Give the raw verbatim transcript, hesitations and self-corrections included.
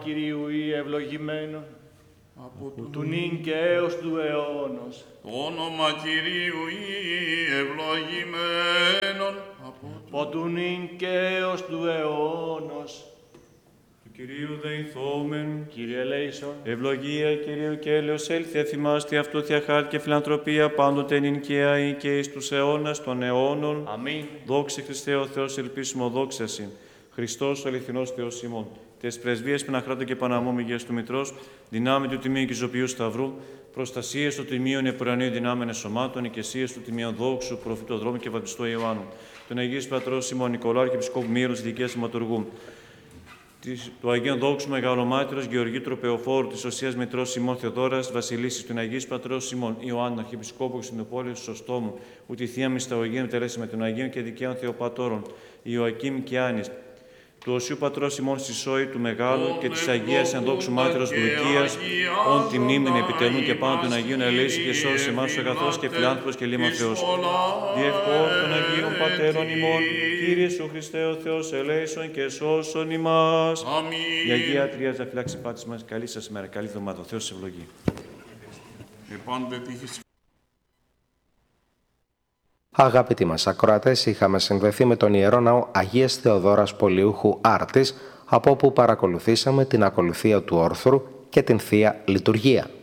Κυρίου ή ευλογημένον, από του νυν και έως του αιώνος. Το όνομα Κυρίου ή ευλογημένον, από του νυν και έως του αιώνος. Του Κυρίου δεηθόμεν, Κύριε ελέησον. ευλογία Κυρίου και έλεος έλθει εφημάστη αυτού θεία χάρη και φιλανθρωπία πάντοτε νυν και αεί και εις τους αιώνας των αιώνων. Αμήν. Δόξα Χριστέ ο Θεός, ελπίσιμο δόξα συν. Χριστός ο αληθινός Θεός ημών. Τες πρεσβείες Παναχράτου και Παναμόμου Υγείας του Μητρός, δυνάμει του Τιμίου και Ζωπιού Σταυρού, προστασίες του Τιμίων Επουρανίου δυνάμενε σωμάτων, οικεσίες του Τιμίων Δόξου, προφήτου Δρόμου και Βαπτιστού Ιωάννου, τον Αγίου Πατρός Σιμών Νικολάου Αρχιεπισκόπου Μύρου της Δικαίας Σηματουργού, του Αγίου Δόξου Μεγαλομάρτυρος Γεωργίου Τροπεοφόρου, της Οσίας Μητρός Σιμών Θεοδόρας, Βασιλίσης του Αγίου Πατρός Σιμών Ιωάννου Αρχιεπισκόπου Κωνσταντινούπολης Σωστόμου, που τη θεία Μυσταγωγία τελέσει με τον Αγίων και Δικαίων Θεοπατώρων, Ιωακήμ και Άνης, του Οσίου Πατρός ημών στη Σόη του Μεγάλου και της Αγίας Ενδόξου Μάρτυρος Λουκίας, όν τη μνήμην επιτελούν και πάνω των Αγίων ελέησι και σώσει εμάς ο αγαθός και φιλάνθρωπος και λίμα Θεός. Διευχών των Αγίων Πατέρων ημών, Κύριε Σου Χριστέ ο Θεός, ελέησον και σώσον ημάς. Αμήν. Η Αγία Τρία να φυλάξει πάτης μας. Καλή σας μέρα, καλή εβδομάδα. Ο Θεός σας ευλογεί. Αγαπητοί μας ακροατές, είχαμε συνδεθεί με τον Ιερό Ναό Αγίας Θεοδόρας Πολιούχου Άρτης, από όπου παρακολουθήσαμε την ακολουθία του όρθρου και την Θεία Λειτουργία.